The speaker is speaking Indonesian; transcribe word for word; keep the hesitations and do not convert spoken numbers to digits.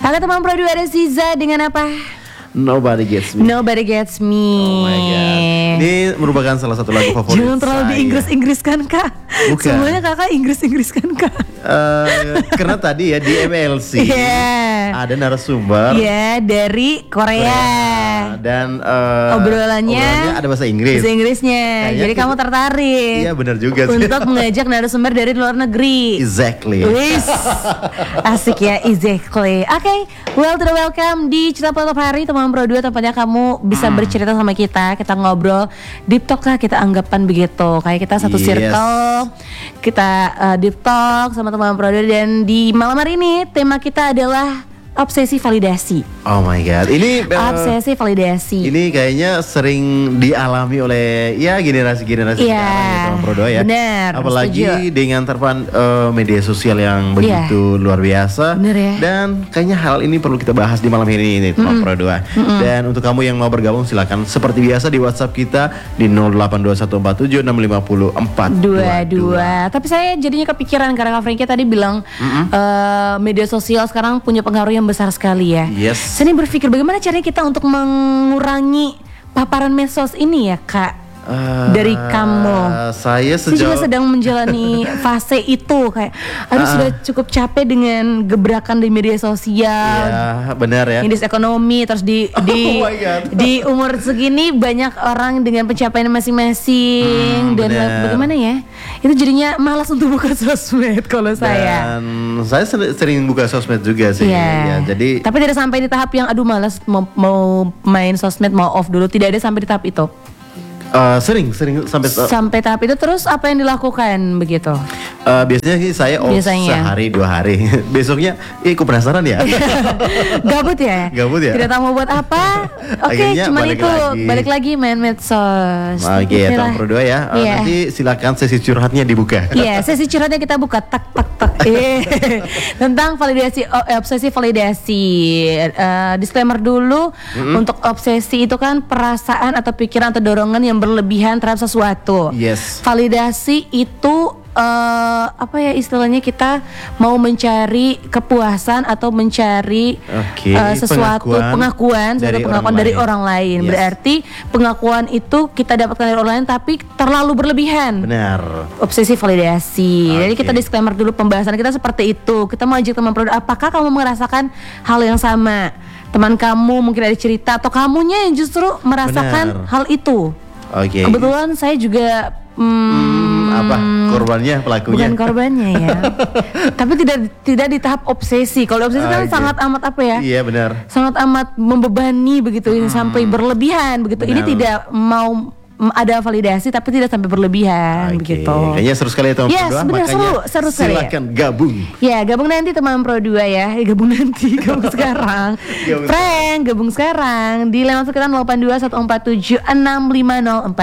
Halo teman Pro dua, ada Ziza dengan apa? Nobody Gets Me. Nobody Gets Me. Oh my god. Ini merupakan salah satu lagu favorit. Jangan terlalu saya. di Inggris-Inggriskan kak. Bukan. Semuanya kakak Inggris-Inggriskan kak. Uh, karena tadi ya di M L C yeah. ada narasumber. Iya yeah, dari Korea. Korea. Dan uh, obrolannya, obrolannya ada bahasa Inggris. Bahasa Inggrisnya. Kayaknya Jadi kita, kamu tertarik. Iya benar juga sih. Untuk mengajak narasumber dari luar negeri. Exactly. Wis. Asik ya, exactly. Oke, okay. Well to the welcome di Cerita Pelotop Hari teman Pro dua, tempatnya kamu bisa hmm. bercerita sama kita. Kita ngobrol deep talk lah, kita anggapan begitu. Kayak kita satu yes. circle. Kita uh, deep talk sama teman Pro dua. Dan di malam hari ini tema kita adalah obsesi validasi. Oh my god, ini uh, obsesi validasi. Ini kayaknya sering dialami oleh ya generasi-generasi yeah, sekarang ya teman Pro dua ya. Bener. Apalagi setuju. Dengan terpan uh, media sosial yang begitu yeah. luar biasa. Bener ya. Dan kayaknya hal ini perlu kita bahas di malam ini ini teman mm-hmm. Pro dua. Mm-hmm. Dan untuk kamu yang mau bergabung silakan seperti biasa di WhatsApp kita di nol delapan dua satu empat tujuh enam lima nol empat dua dua. Tapi saya jadinya kepikiran karena Kak Franky tadi bilang mm-hmm. uh, media sosial sekarang punya pengaruh yang besar sekali ya. Yes. Saya ini berpikir bagaimana caranya kita untuk mengurangi paparan medsos ini ya Kak? Uh, dari kamu. Saya sejauh saya juga sedang menjalani fase itu kayak aduh uh, sudah cukup capek dengan gebrakan di media sosial. Ya, benar ya. Indeks ekonomi terus di di oh di umur segini banyak orang dengan pencapaian masing-masing hmm, dan benar. Bagaimana ya? Itu jadinya malas untuk buka sosmed kalau saya. Dan saya sering buka sosmed juga sih. Yeah. Ya, jadi tapi tidak sampai di tahap yang aduh malas mau, mau main sosmed, mau off dulu, tidak ada sampai di tahap itu. Uh, sering, sering sampai sampai tahap itu. Terus apa yang dilakukan begitu? Uh, biasanya sih saya off biasanya. sehari dua hari. Besoknya, ih, aku penasaran ya. Gabut ya? Gabut ya. Tidak tahu mau buat apa? Oke, okay, cuman itu lagi. balik lagi main medsos. Oke, okay, ya teman Pro dua ya. Uh, yeah. Nanti silakan sesi curhatnya dibuka. Iya, yeah, sesi curhatnya kita buka tak tak tak. Tentang validasi, obsesi validasi. Uh, disclaimer dulu, mm-hmm. untuk obsesi itu kan perasaan atau pikiran atau dorongan yang berlebihan terhadap sesuatu. Yes. Validasi itu uh, apa ya istilahnya, kita mau mencari kepuasan atau mencari okay. uh, sesuatu pengakuan, pengakuan dari, pengakuan orang, dari lain. orang lain. Yes. Berarti pengakuan itu kita dapatkan dari orang lain tapi terlalu berlebihan. Benar. Obsesi validasi. Okay. Jadi kita disclaimer dulu, pembahasan kita seperti itu. Kita mau ajak teman produk, apakah kamu merasakan hal yang sama? Teman kamu mungkin ada cerita atau kamunya yang justru merasakan Benar. hal itu. Oke. Okay. Kebetulan saya juga hmm, hmm, apa korbannya, pelakunya? Bukan korbannya ya. Tapi tidak tidak di tahap obsesi. Kalau obsesi kan okay. sangat amat apa ya? Iya benar. Sangat amat membebani begitu hmm. sampai berlebihan begitu. Benar. Ini tidak mau ada validasi tapi tidak sampai berlebihan okay. begitu. Kayaknya seru sekali ya teman yes, Pro dua. Makanya seru, seru sekali silakan ya. gabung. Ya gabung nanti teman Pro dua ya. Gabung nanti, gabung sekarang. Frank, gabung sekarang di lewat sekitar nol delapan dua satu empat tujuh enam lima nol empat.